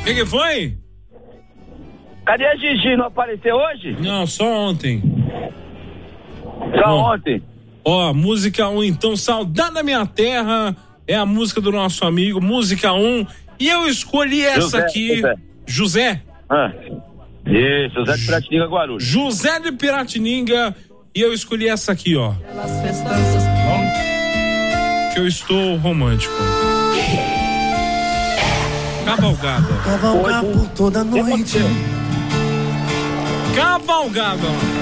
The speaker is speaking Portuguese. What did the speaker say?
Que foi? Cadê a Gigi? Não apareceu hoje? Não, só ontem. Só ontem. Ó, música 1, então, Saudade da Minha Terra, é a música do nosso amigo, música 1, e eu escolhi essa aqui. José? Isso, José de Piratininga, Guarulhos. José de Piratininga, e eu escolhi essa aqui, ó. Que eu estou romântico. Cavalgada. Cavalgar por toda noite. Cavalgada.